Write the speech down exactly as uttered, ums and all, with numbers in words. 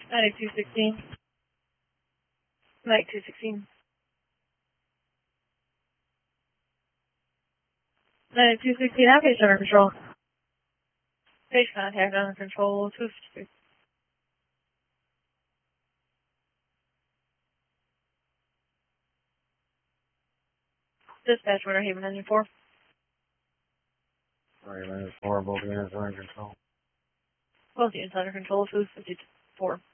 ninety-two sixteen. ninety-two sixteen. ninety-two sixteen, Aviation under control. Base contact under control, two fifty-six. Dispatch, Winter Haven, engine four. Alright, engine four, both units are under control. Both units under control, two fifty-four.